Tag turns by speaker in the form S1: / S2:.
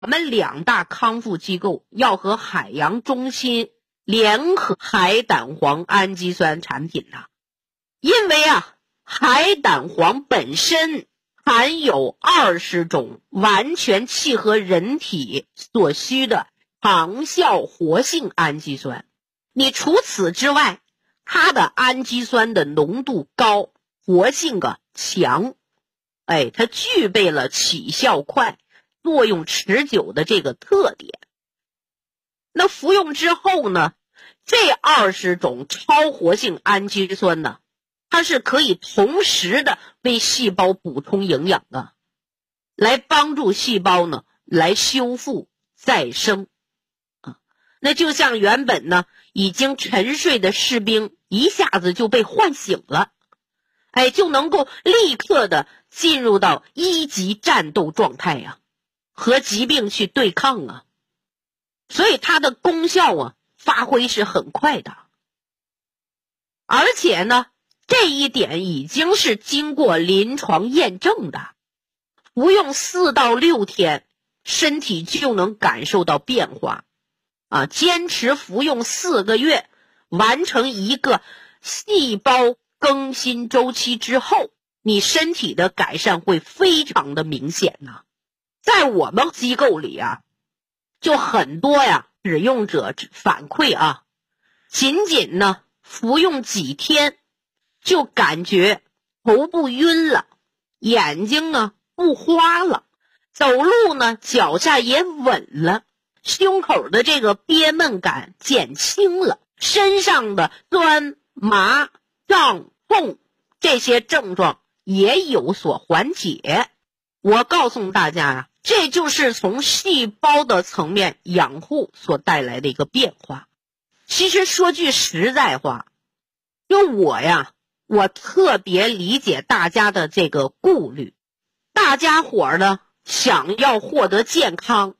S1: 我们2大康复机构要和海洋中心联合海胆黄氨基酸产品呢？因为海胆黄本身含有20种完全契合人体所需的长效活性氨基酸。你除此之外，它的氨基酸的浓度高，活性强，它具备了起效快、作用持久的这个特点。那服用之后呢，这20种超活性氨基酸呢，它是可以同时的为细胞补充营养的，来帮助细胞呢来修复再生。那就像原本呢已经沉睡的士兵一下子就被唤醒了，就能够立刻的进入到1级战斗状态和疾病去对抗所以它的功效发挥是很快的。而且呢，这一点已经是经过临床验证的，服用4到6天，身体就能感受到变化坚持服用4个月，完成一个细胞更新周期之后，你身体的改善会非常的明显在我们机构里就很多使用者反馈仅仅呢服用几天就感觉头部晕了，眼睛不花了，走路呢脚下也稳了，胸口的这个憋闷感减轻了，身上的酸麻胀痛这些症状也有所缓解。我告诉大家这就是从细胞的层面养护所带来的一个变化。其实说句实在话，就我特别理解大家的这个顾虑。大家伙呢想要获得健康，